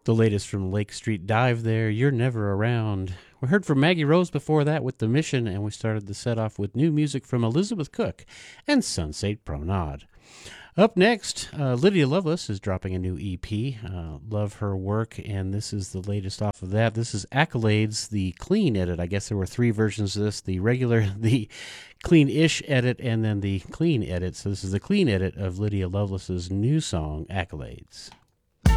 The latest from Lake Street Dive there, You're Never Around. We heard from Maggie Rose before that with The Mission, and we started the set off with new music from Elizabeth Cook and Sunset Promenade. Up next, Lydia Lovelace is dropping a new EP. Love her work, and this is the latest off of that. This is Accolades, the clean edit. I guess there were three versions of this, the regular, the clean-ish edit, and then the clean edit. So this is the clean edit of Lydia Lovelace's new song, Accolades.